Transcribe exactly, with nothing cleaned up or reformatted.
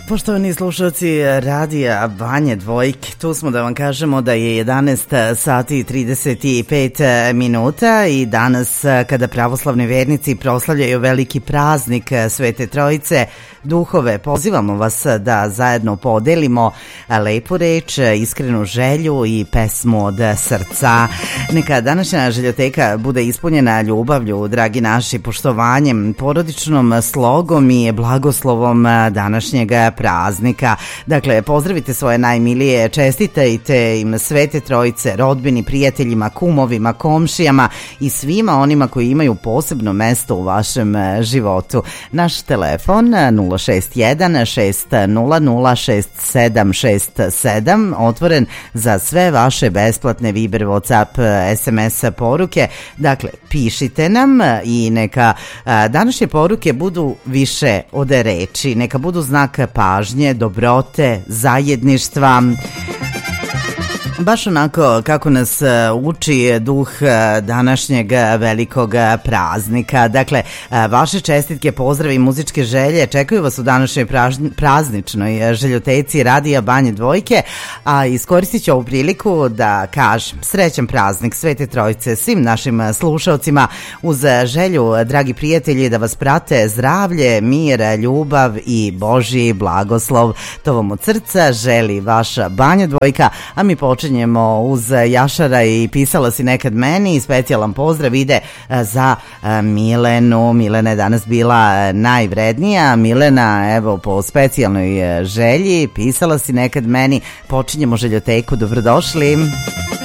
Poštovani slušalci radija Banje Dvojke, tu smo da vam kažemo da je jedanaest sati i trideset pet minuta i danas kada pravoslavni vernici proslavljaju veliki praznik Svete Trojice, duhove, pozivamo vas da zajedno podelimo lepu reč, iskrenu želju i pesmu od srca. Neka današnja željoteka bude ispunjena ljubavlju, dragi naši, poštovanjem, porodičnom slogom i blagoslovom današnjeg praznika. Dakle, pozdravite svoje najmilije, čestitajte im Svete Trojice, rodbini, prijateljima, kumovima, komšijama i svima onima koji imaju posebno mesto u vašem životu. Naš telefon nula šest jedan šest nula nula šest sedam šest sedam, otvoren za sve vaše besplatne Viber, WhatsApp, es em es poruke. Dakle, pišite nam i neka današnje poruke budu više od reči, neka budu znak pažnje, dobrote, zajedništva. Baš onako kako nas uči duh današnjeg velikog praznika. Dakle, vaše čestitke, pozdravi i muzičke želje čekaju vas u današnjoj prazničnoj željoteci radija Banje Dvojke, a iskoristit ću ovu priliku da kažem srećan praznik Svete Trojice svim našim slušalcima, uz želju, dragi prijatelji, da vas prate zdravlje, mir, ljubav i Božji blagoslov. To vam od srca želi vaša Banja Dvojka, a mi počinjemo uz Jašara i Pisala si nekad meni. Specijalan pozdrav ide za Milenu. Milena je danas bila najvrednija. Milena, evo, po specijalnoj želji, Pisala si nekad meni. Počinjemo željoteku, dobrodošli.